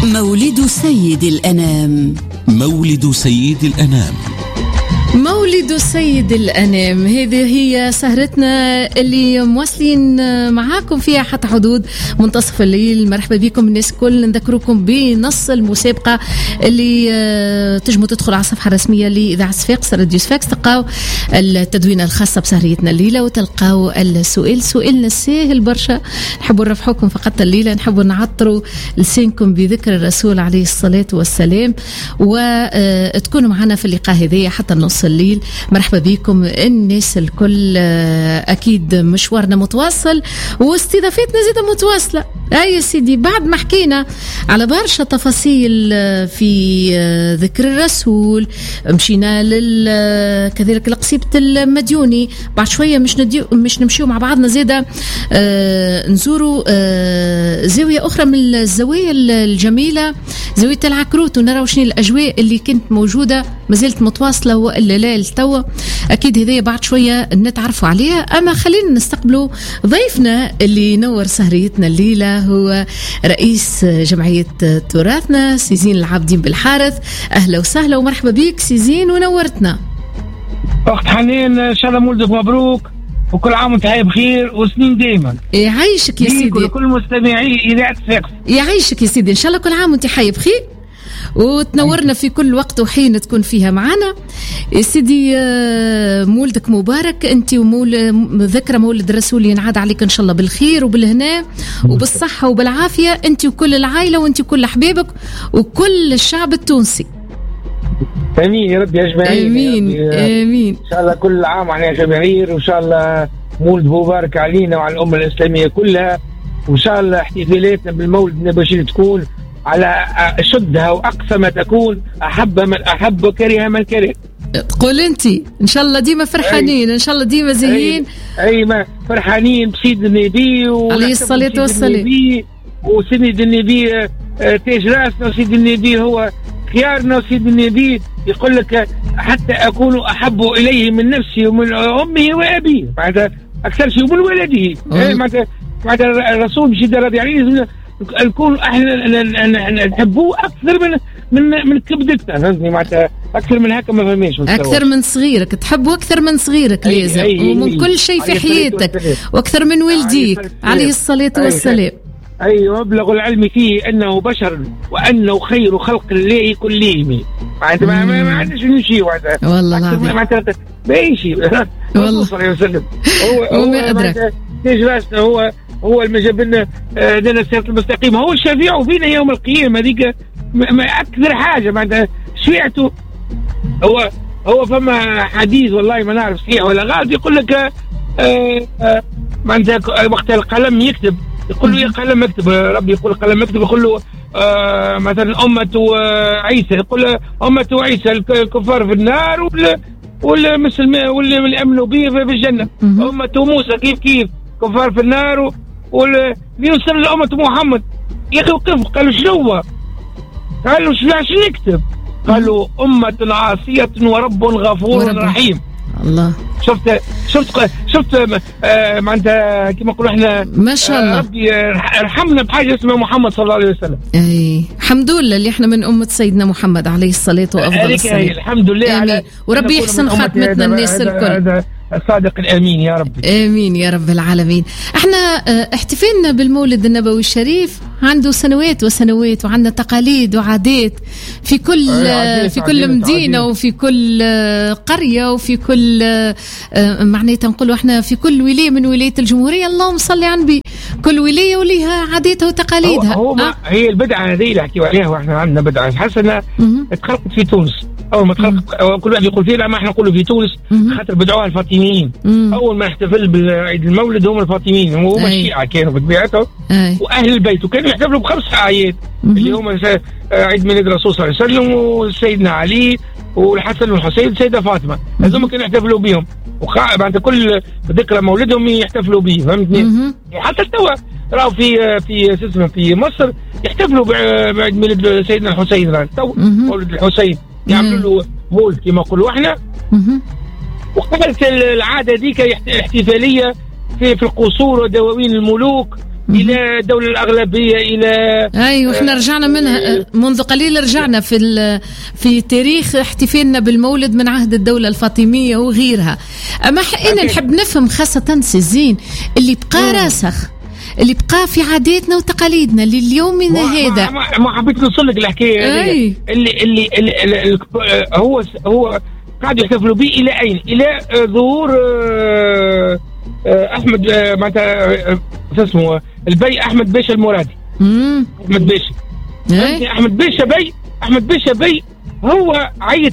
مولد سيد الأنام. مولد سيد الأنام. مولد سيد الأنام، هذه هي سهرتنا اللي مواصلين معاكم فيها حتى حدود منتصف الليل. مرحبا بكم الناس كل. نذكركم بنص المسابقة اللي تجموا تدخل على الصفحة الرسمية لإذاعة صفاقس راديو صفاقس، تلقاو التدوينة الخاصة بسهريتنا الليلة وتلقاو السؤال. سؤالنا سهل برشا، نحبوا نرفحوكم فقط الليلة، نحبوا نعطروا لسانكم بذكر الرسول عليه الصلاة والسلام، وتكونوا معنا في اللقاء هذه حتى نص الليل. مرحبا بكم الناس الكل. أكيد مشوارنا متواصل واستضافتنا زيادة متواصلة. أي سيدي، بعد ما حكينا على برشا تفاصيل في ذكر الرسول، مشينا كذلك لقصيبة المديوني، بعد شوية مش نمشيو مع بعضنا زيادة نزوروا زاوية أخرى من الزوايا الجميلة، زاوية العكروت، ونرى شنو الأجواء اللي كنت موجودة ما زالت متواصلة وإلا لا التوا. أكيد هذه بعد شوية نتعرفوا عليها، أما خلينا نستقبلوا ضيفنا اللي نور سهريتنا الليلة، هو رئيس جمعية تراثنا سيزين العابدين بالحارث. أهلا وسهلا ومرحبا بك سيزين ونورتنا. أخت حنين، إن شاء الله مولدك مبروك وكل عام وانت بخير وسنين دايما. يعيشك يا سيدي وكل مستمعي إذاعة صفاقس. يعيشك يا سيدي، إن شاء الله كل عام وانت حي بخير وتنورنا في كل وقت وحين تكون فيها معنا يا سيدي. مولدك مبارك انت ذكرى مولد الرسول ينعاد عليك ان شاء الله بالخير وبالهناء وبالصحة وبالعافية، انت وكل العائلة وانت وكل احبابك وكل الشعب التونسي. امين يا رب يا جماعير. امين امين. ان شاء الله كل عام واحنا جماهير، وان شاء الله مولد مبارك علينا وعلى الامه الاسلاميه كلها، وان شاء الله احتفالاتنا بالمولد النبوي تكون على شدها واقصى ما تكون، احب من احب وكره من كره. تقول انت ان شاء الله ديما فرحانين، ان شاء الله ديما زاهيين. اي ما فرحانين بسيد النبي عليه الصلاه والسلام، وسيد النبي تاج راسنا، وسيد النبي هو خيارنا، وسيد النبي يقول لك حتى اكون احب اليه من نفسي ومن امه وابيه، معناتها اكثر شيء من ولده. معناتها الرسول مش راضي عليه نكون احنا نحبوه اكثر من كبدتنا، فهمتني؟ معناتها اكثر من هكا ما فهميش. اكثر من صغيرك تحبه، اكثر من صغيرك لازم، ومن كل شيء في حياتك، واكثر من والديك عليه الصلاه والسلام. ايوه، مبلغ العلم فيه انه بشر وانه خير خلق الله كلهم. معناتها ما عندش نمشي والله العظيم، معناتها بايشي والله صلى الله عليه وسلم. هو ما ادرك تاج راسنا، هو اللي جاب لنا الصراط المستقيم، هو الشفيع فينا يوم القيامه. هذيك اكثر حاجه معناتها شفيعته. هو فما حديث والله ما نعرف صحيح ولا غلط، يقول لك معناتها وقت القلم يكتب يقول له يا قلم اكتب، ربي يقول القلم اكتب، يقول له مثلا أمة عيسى، يقول له أمة عيسى الكفار في النار والمسلمين واللي امنوا به في الجنه. أمة موسى كيف كفار في النار، ويوصل لأمة محمد. يا أخي وقف، قالوا شنو؟ قالوا شنو يكتب؟ قالوا أمة عاصية ورب غفور رحيم. الله، شفت معناتها كما نقولوا احنا ما شاء الله. ربي ارحمنا بحاجه اسمها محمد صلى الله عليه وسلم. اي الحمد لله اللي احنا من امه سيدنا محمد عليه الصلاه وافضل الصلاه. الحمد لله على وربي يحسن خاتمتنا الناس الكل. الصادق الامين يا رب. امين يا رب العالمين. احنا احتفالنا بالمولد النبوي الشريف عنده سنوات وسنوات، وعندنا تقاليد وعادات في كل مدينه وفي كل قريه وفي كل معناتها نقولوا احنا في كل ولايه من ولايات الجمهوريه. اللهم صل على النبي، كل ولايه وليها عاداتها وتقاليدها. هي البدعه هذه اللي نحكيو عليها، واحنا عندنا بدعه حسنه اتخلقت في تونس. اول ما تخلق كل واحد يقول فيها، لا ما احنا نقولوا في تونس خاطر بدعوها الفاطميين. اول ما احتفل بعيد المولد هم الفاطميين، وهم الشيعة كانوا بطبيعتهم واهل البيت، وكانوا يحتفلوا ب5 اعياد اللي هم عيد ميلاد الرسول صلى الله عليه وسلم وسيدنا علي والحسن والحسين والسيده فاطمه، هذول كانوا يحتفلوا بهم، وبعد كل ذكرى مولدهم يحتفلوا به، فهمتني؟ وحتى توا راهو في مصر يحتفلوا بعيد ميلاد سيدنا الحسين، تو مولد الحسين يعملوا له مولد كما نقولوا احنا. وقبلت العاده ديك احتفاليه في القصور ودواوين الملوك الى دولة الاغلبية الى ايوه احنا رجعنا منها منذ قليل، رجعنا في تاريخ احتفالنا بالمولد من عهد الدولة الفاطمية وغيرها. اما انا نحب نفهم خاصة سيزين اللي بقى راسخ، اللي بقى في عاداتنا وتقاليدنا لليومنا هذا. ما حبيت نوصل لك الحكايه هذه اللي هو قاعد يحتفلوا به الى اين؟ الى ظهور احمد معناتها اسمه البي احمد باشا المرادي. احمد باشا احمد باشا بي هو عيط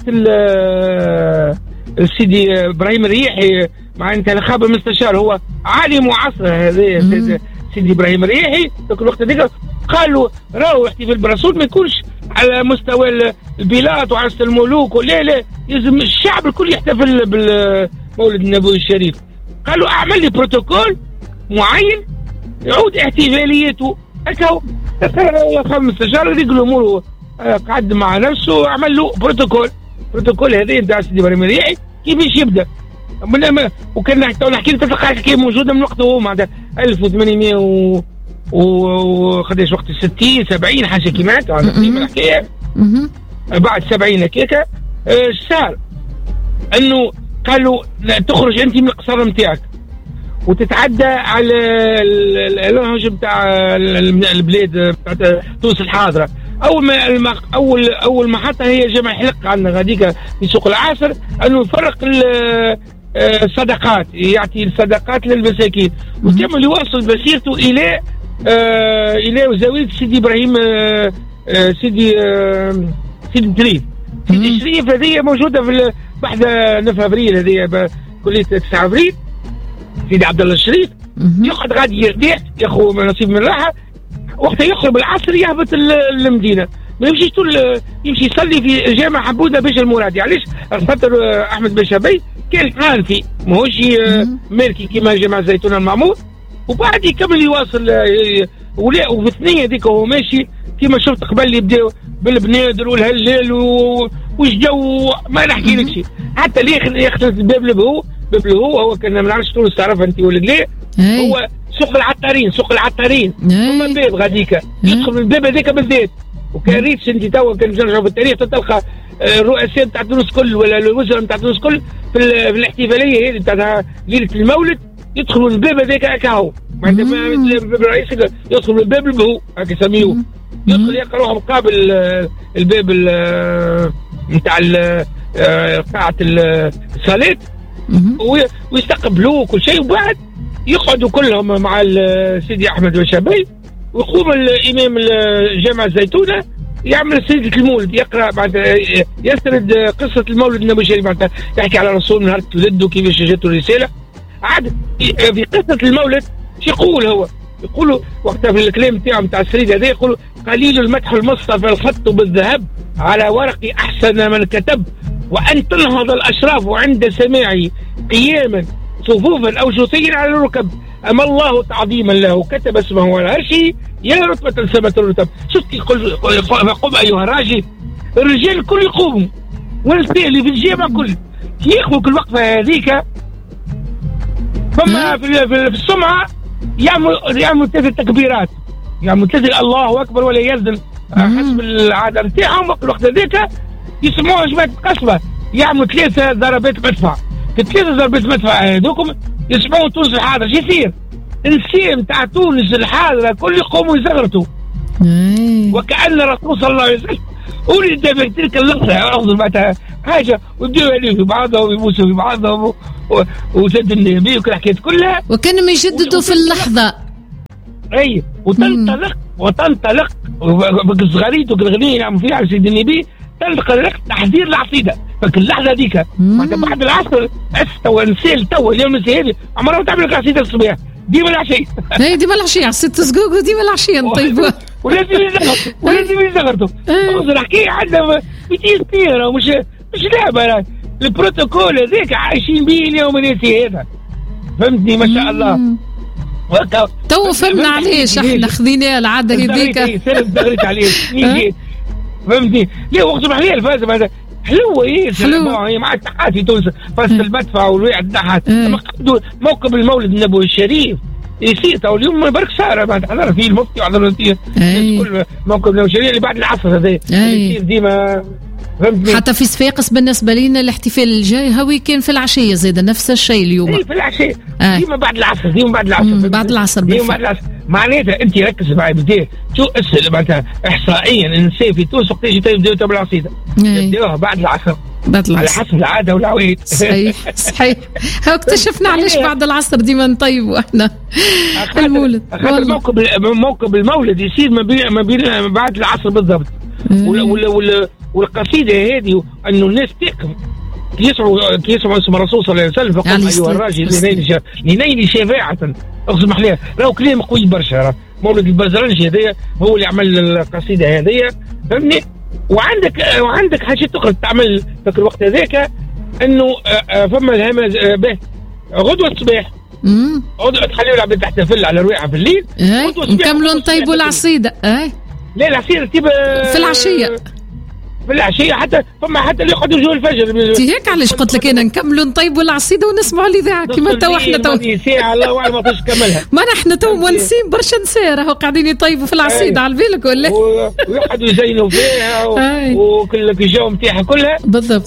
السيدي ابراهيم الرياحي معناتها خاب المستشار، هو عالم وعصر هذا سيدي ابراهيم الرياحي ذاك الوقت هذيك قال له راهو احتفال بالرسول ما يكونش على مستوى البلاد وعرس الملوك، ولا يلزم الشعب الكل يحتفل بالمولد النبوي الشريف. قال له اعمل لي بروتوكول معين يعود احتفاليته هكا. خام المستشار هذيك الامور قعد مع نفسه وعمل له بروتوكول هذا نتاع سيدي ابراهيم الرياحي كيفاش يبدا. وكان نحكي لك الحكايه موجوده من وقته هو معناتها 1800 وقداش وقت 60 70 حاجه كيما هكا تقريبا الحكايه. بعد 70 هكاك صار انه قالوا تخرج انت من القصر نتاعك وتتعدى على الهج نتاع البلاد بتاعت تونس الحاضره. اول محطه هي جمع حلق عندنا غاديك في سوق العصر، انه يفرق الصدقات، يعطي الصدقات للمساكين وتم يواصل مسيرته الى زاويه سيدي ابراهيم سيدي شريف. سيدي شريف هذه موجوده في بحذا 9 ابريل، هذه كليه 9 ابريل. سيدي عبد الله الشريف يقعد غادي يرتاح ياخذ نصيب من الراحه، وقتها يخرج العصر يهبط المدينه، ما يمشيش يمشي يصلي في جامع حبوده باشا المرادي. علاش؟ خاطر احمد باشا بي كان حانفي ماهوش مالكي كيما جامع الزيتون المعمور، وبعد يكمل يواصل وفي الثنيه هذيك وهو ماشي كيما شفت قبل يبداو بالبنادر والهلال والجو ما نحكي لك شيء. حتى اللي يختلط الباب البهو هو كان ما نعرفش تونس تعرفها انت ولا لا، هو سوق العطارين ثم باب غاديك يدخل من الباب هذاك بالذات. وكان ريتش انت توا كان نرجعوا في التاريخ تلقى الرؤساء نتاع تونس كل ولا الوزراء نتاع تونس كل في الاحتفاليه هذه نتاع ليله المولد يدخلوا من الباب هذاك هكا هو معناتها الباب الرئيسي يدخل من الباب البهو هكا يسميوه، يدخل يلقى روحه مقابل الباب نتاع قاعه الصلاه ويستقبلوه وكل شيء. وبعد يقعدوا كلهم مع سيدي احمد باشا بي ويقوم الامام جامع الزيتونه يعمل سيدة المولد، يقرا معناتها يسرد قصه المولد النبوي الشريف، معناتها يحكي على الرسول من نهار ولده كيفاش جاته الرساله. عاد في قصه المولد شو يقول هو؟ يقولوا وقتها في الكلام نتاعو نتاع السريد هذا يقولوا قليل المدح المصطفى الخط بالذهب على ورق احسن من كتب، وان تنهض الاشراف عند سماعه قياما صفوفا او جثيا على الركب، اما الله تعظيما له كتب اسمه على عرشه يا رتبه سمت الرتب. شفت قم ايها الراجل، الرجال الكل يقوموا والنساء اللي في الجامع كل ياخذوا كل وقفه هذيك. ثم في السمعه يعملوا 3 تكبيرات، يعملوا 3 الله اكبر ولا يزن حسب العاده نتاعهم. الوقت هذاك يسموها جماعه قصبه، يعملوا 3 ضربات مدفع. في 3 ضربات مدفع هذوكم يسمعوا تونس الحاضره. شو يصير؟ النساء نتاع تونس الحاضره كل يقوموا يزغرتوا وكأن الرسول صلى الله عليه وسلم ولد في تلك اللحظه أخذوا معناتها حاجه ودوا عليه في بعضهم ويبوسوا في بعضهم وسد النبي وكل الحكايات كلها، وكانوا يجددوا في اللحظه. اي وتنطلق بقصغريت وقرغنين يعملوا فيها على سيد النبي، تنطلق تحذير العقيده. فك اللحظه هذيك بعد العصر تو نسال تو اليوم هذه عمرها ما تعمل قصيده الصباح ديما العشيه. اي ديما العشيه 6 سقوق وديما العشيه نطيبوها ولازم يزغرتوا. الحكايه عندنا بتصير ومش لعبه. البروتوكول هذاك عايشين به اليوم الناس هذا، فهمتني ما شاء الله. تو فهمنا علاش احنا خذينا العاده هذيك دغريت عليه فهمتني. ليه وقت محليه الفازه هذا حلوه هي مع التحات في تونس فرس المدفع والوعد النحات. موكب المولد النبوي الشريف يصير تو اليوم برك صار بعد حضر فيه المفتي وحضر فيه كل موكب المشاريع اللي بعد العصر هذا يصير ديما. حتى في صفاقس بالنسبه لنا الاحتفال الجاي هو كان في العشيه زيد نفس الشيء اليوم. في العشيه ديما بعد العصر ديما بعد العصر بعد العصر ديما بعد العصر. معناتها انت ركز معي بدي شو اسال معناتها احصائيا النساء في تونس وقتاش يبداو بالعصيده يبداوها بعد العصر على حسب العاده والعوايد. صحيح صحيح. اكتشفنا علاش بعد العصر ديما نطيبوا احنا المولد. موكب المولد يصير ما بين بعد العصر بالضبط. والقصيده هذه انه الناس تكم يسمعوا اسم الرسول صلى الله عليه وسلم فقال ايها الراجل لنيل شفاعه اقسم عليها. راهو كلام قوي برشا. مولد البزرنجي هذايا هو اللي عمل القصيده هذيا فهمني. وعندك حاجات اخرى تعمل في الوقت هذاك انه فما الهمز به غدوه الصباح غدوه تخليوا العباد تحتفل على رواحه في الليل نكملوا نطيبوا العصيده. لا العصيده في العشيه في العشيه حتى اللي يقعدوا يجوا الفجر. هيك علاش قلت لك انا نكملوا نطيبوا العصيده ونسمعوا الاذاعه كيما تو احنا تو ساعه الله اعلم ما فيش كملها. ما نحن تو مونسين برشا نساء راهو قاعدين يطيبوا في العصيده على بالك ولا ويقعدوا يزينوا فيها وكل الجو نتاعها كلها بالضبط.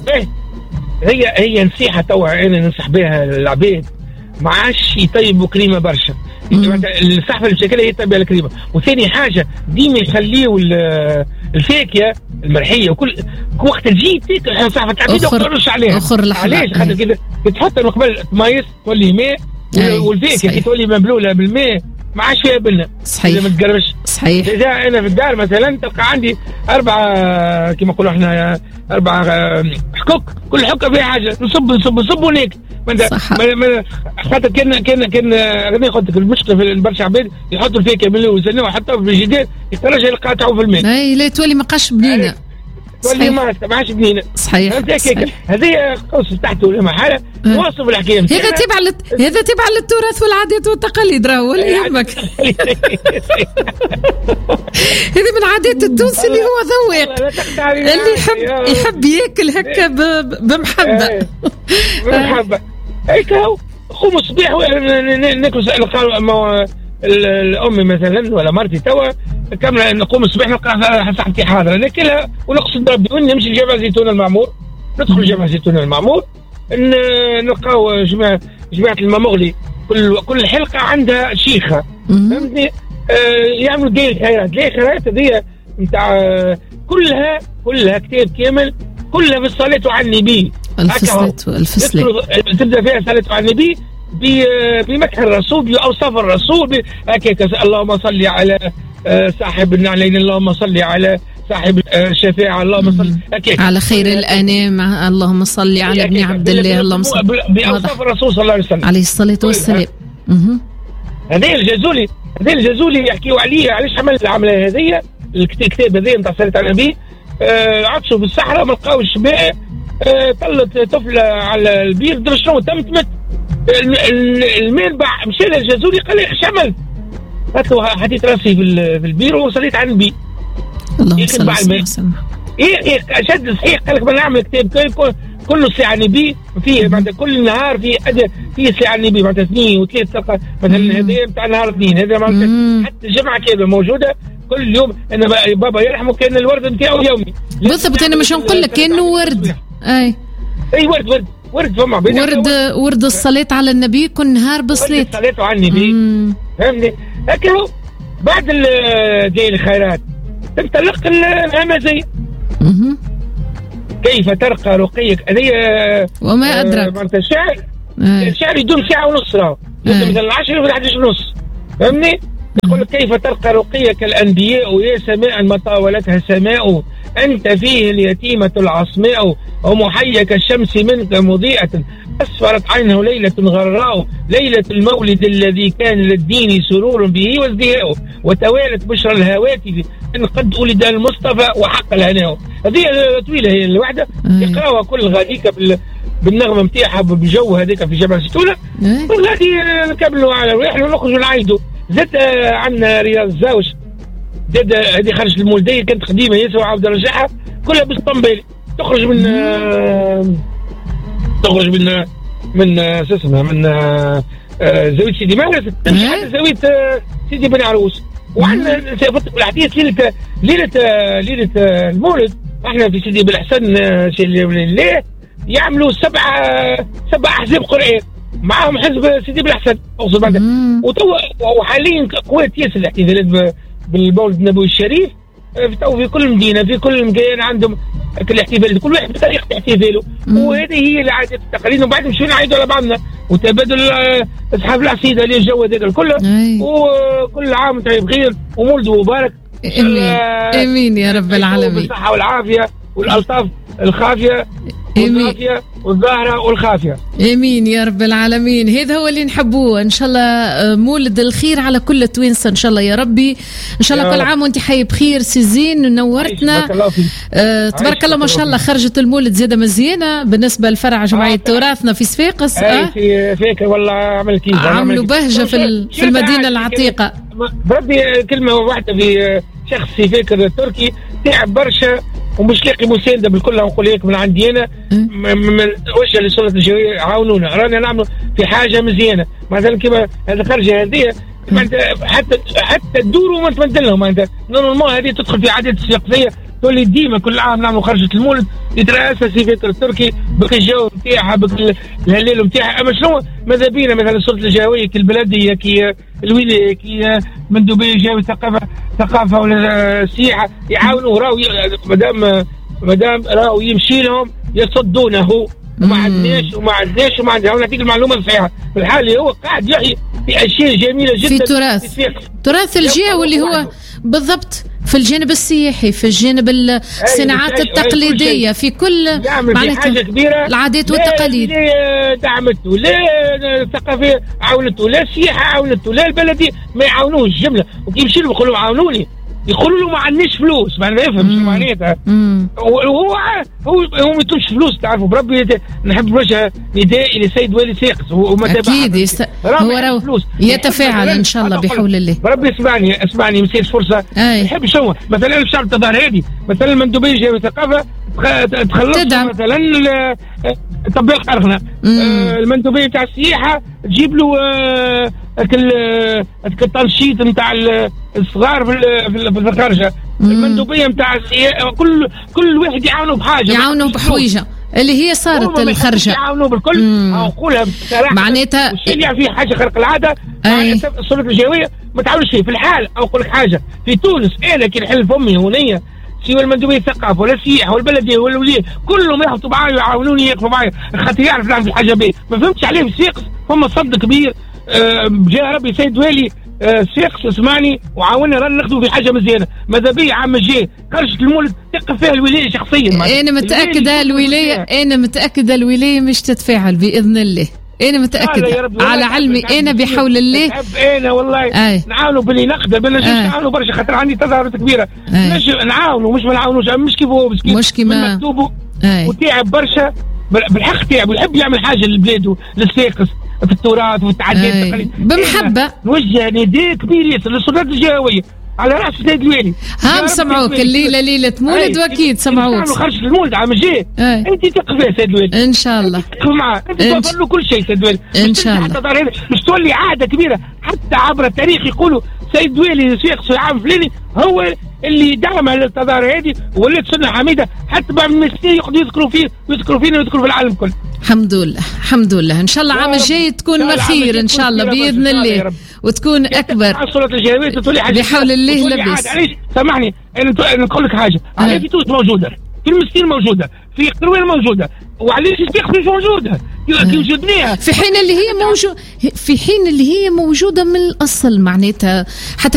هي نصيحه تو انا ننصح بها العباد ما عادش يطيبوا كريمه برشا. الصحفه اللي بشكلها هي تطيب الكريمه. وثاني حاجه ديما يخليوا الفاكهه المرحيه وكل وقت تجي تاكل صحفه تعبيد وما تقولش عليها. علاش خاطر كده تحطها من قبل تميز تولي ماء والفاكهه كي تولي مبلوله بالماء ما عادش فيها بلنا. صحيح ما تقربش. صحيح. اذا انا في الدار مثلا تلقى عندي 4 كما نقولوا احنا 4 حكوك كل حكه فيها حاجه نصب وناك. خاطر كان غادي قلت لك المشكله في برشا عباد يحطوا الفاكهه من الاول يزنوها حطوها في الفريجيدير يترجع يقاطعوا في الماء. لا تولي ما بقاش بنينه. تولي ما عادش بنينه. صحيح. هذه قوس تحت ولا محاله نوصف الحكايه. هذا تبع للتراث والعادات والتقاليد راهو ولا يهمك. هذه من عادات التونسي اللي هو ذواق اللي يحب ياكل هكا بمحبه. بمحبه هيك هو خمس صباح ناكل الأم مثلا ولا مرتي توا كامله نقوم الصباح نلقى صاحبتي حاضره ناكلها ونقصد ربي ونمشي لجامع زيتون المعمور. ندخل جامع زيتون المعمور نلقاو جماعه المغلي كل حلقه عندها شيخه فهمتني. يعملوا دير خيرات. ليه خيرات هذه نتاع كلها كتاب كامل كلها في الصلاه على النبي. الفصلات تبدا فيها صلاه على النبي بمدح الرسول بأوصاف الرسول هكاك. اللهم صل على صاحب النعلين اللهم صل على صاحب الشفاعة اللهم صل على خير الأنام اللهم صل على ابن عبد الله اللهم صل بأوصاف الرسول صلى الله عليه وسلم عليه الصلاة والسلام. هذه الجزولي يحكيوا عليه علاش عمل العملية هذه الكتاب هذا نتاع صلاة على النبي. عطشوا في الصحراء ما لقاوش ماء طلت طفلة على البير درا شنو تمت المنبع مشى للجزولي قال لي شمل قالت له حطيت راسي في البير وصليت على النبي. اللهم صل وسلم. ايه شد صحيح قال لك ما نعمل كتاب كله ساعه نبي فيه بعد كل نهار فيه ساعه نبي بعد 2 و3 تلقى مثلا هذا نتاع نهار 2 هذا حتى الجمعه كذا موجوده كل يوم. انا بابا يرحمه كان الورد نتاعو يومي بالضبط. انا مش نقول لك كانه ورد اي ورد فما ورد الصلاة على النبي كل نهار بالصلاة. الصلاة على النبي فهمني. لكن بعد جاي الخيرات تنطلق الهمزية. كيف ترقى رقيك هذه وما أدرك معناتها الشعر يدوم ساعة ونص راهو مثلا 10 ولا 11 ونص فهمني. يقول كيف ترقى رقيك الأنبياء يا سماء ما طاولتها سماء أنت فيه اليتيمة العصماء ومحيك الشمس منك مضيئة أسفرت عينه ليلة غراء ليلة المولد الذي كان للدين سرور به وازدهاء وتوالت بشرى الهواتف أن قد ولد المصطفى وحق الهناء. هذه طويلة هي الوحدة يقرأها كل غاديك بالنغمة متاعها بجو هذيك في جبل ستونة. وغادي نكملوا على الرحلة ونخرجوا نعيدوا. زاد عندنا رياض الزاوج زاد هذه خرجت المولدية كانت قديمة يسوى عاود رجعها كلها بالطنبيلي تخرج من شو اسمها زاويه سيدي مهرس تمشي حتى زاويه سيدي بن عروس. وعندنا سيفتك بالحديث ليله المولد احنا في سيدي بالحسن الليل يعملوا سبع احزاب قرآن معاهم حزب سيدي بالحسن اقصد بعد. وحاليا قوات ياسر الاحتفالات بالمولد النبوي الشريف في كل مدينه في كل مكان عندهم الاحتفالات كل واحد بطريقه احتفاله. وهذه هي العادات والتقاليد. وبعد مشينا نعيدوا على بعضنا وتبادل اصحاب العصيده اللي الجو هذا الكل. وكل عام وانتم بخير ومولد مبارك امين يا رب العالمين بالصحه والعافيه والالطاف الخافيه والعافيه والظاهره والخافيه. امين يا رب العالمين. هذا هو اللي نحبوه ان شاء الله. مولد الخير على كل توينسه ان شاء الله يا ربي. ان شاء الله كل عام وانت حي بخير سيزين. نورتنا تبارك الله ما شاء الله. خرجت المولد زاده مزيانه بالنسبه لفرع جمعيه تراثنا في صفاقس. في فيك والله عملوا بهجه في المدينه العتيقه. بدي كلمه واحده في شخص في فكر التركي تعب برشا ومش لاقي مسانده بالكل. نقول لك من عندي انا من وجه للسلطه الجويه عاونونا رانا نعملوا في حاجه مزيانه مثلا كما هذه خرجه هذه حتى تدوروا ما تمدلهم انت نورمال هذه تدخل في عادات السقفيه تولي ديما كل عام نعملوا خرجه المولد يترأسها في فكر التركي بك الجو نتاعها بك الهلال نتاعها. اما شنو ماذا بينا مثلا السلطه الجويه كي البلديه كي الولايه كي مندوبيه جاوي ثقافه ولا سياحه يعاونوا راهو مادام راهو يمشي لهم يصدونه. وما عندناش نعطيك المعلومه الصحيحه في الحال هو قاعد يحيي في اشياء جميله جدا في تراث الجهه واللي هو بالضبط في الجانب السياحي في الجانب الصناعات التقليديه في كل حاجه كبيره العادات والتقاليد. لا دعمته لا الثقافه عاونته لا السياحه عاونته لا البلدي ما يعاونوش جمله. وكي يمشي لهم يقولوا عاونوني يقولوا له ما عندناش فلوس ما يفهمش معناتها. وهو ما يطلبش فلوس تعرفوا بربي. نحب برشا ندائي لسيد والي ساقس اكيد هو يتفاعل ان شاء الله بحول الله. بربي اسمعني مسير فرصه نحب شو مثلا الشعب التظاهر هذه مثلا المندوبيه جايه ثقافه تخلص مثلا تطبيق أرخنا المندوبيه تاع السياحه تجيب له التنشيط نتاع الصغار في الخارجه. المندوبيه نتاع السياحه كل واحد يعاونوا بحاجه يعاونوا بحويجه اللي هي صارت الخرجه يعاونوا بالكل. نقولها بصراحه معناتها اللي في حاجه خارق العاده السلطه الجويه ما تعاونش فيه في الحال. او اقول لك حاجه في تونس انا كي نحل فمي هونيه سوى المندوبيه الثقافه ولا السياحه والبلديه والوليه كلهم يحطوا معايا ويعاونوني يقفوا معايا خاطر يعرف نعمل الحاجه به. ما فهمتش عليه في صفاقس فما صد كبير جاء ربي سيد والي صفاقس اسمعني وعاونا رانا ناخذوا في حاجه مزيانه. ماذا بيا عام جاي خرجت المولد تقف فيها الولايه شخصيا. انا متاكده الولايه مش تتفاعل باذن الله. انا متاكده على علمي انا بحول الله. انا والله نعاونوا باللي نقدر نعاونوا برشا خاطر عندي تظاهرات كبيره نعاونوا مش ما نعاونوش مش كيف هو مش كيما مكتوبه. وتعب برشا بالحق تعب ويحب يعمل حاجه لبلاده للصفاقس في التراث والتعديات التقاليد بمحبه. نوجه نداء كبير ياسر للسلطات الجهويه على راس سيد الوالي. هم سمعوك الليله ليله مولد واكيد سمعوك. خرجت المولد عام الجاي انت تقف يا سيد الوالي ان شاء الله. تقف معاه انت توفر له كل شيء سيد الوالي ان شاء الله. مش تولي عاده كبيره حتى عبر التاريخ يقولوا سيد الوالي صفاقس في العام الفلاني هو اللي دعم التظاهر هذه ولات سنه حميده حتى بعد من سنين يقعدوا يذكروا فيه ويذكروا فينا ويذكروا في العالم كله. الحمد لله ان شاء الله عام الجاي تكون خير ان شاء الله باذن الله وتكون اكبر بحول الله لبس. سامحني انا نقول لك حاجه على في تونس موجوده في المسكين موجوده في قروان موجوده وعليش الصفاقس مش موجوده كي وجدناها في حين اللي هي موجوده من الاصل معناتها حتى